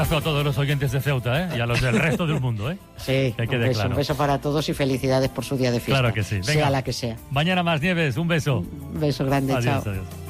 abrazo a todos los oyentes de Ceuta, ¿eh? Y a los del resto del mundo, ¿eh? Sí, que quede claro. Un beso para todos y felicidades por su día de fiesta. Claro que sí. Venga. Sea la que sea. Mañana más, Nieves, un beso. Un beso grande, adiós, chao. Adiós.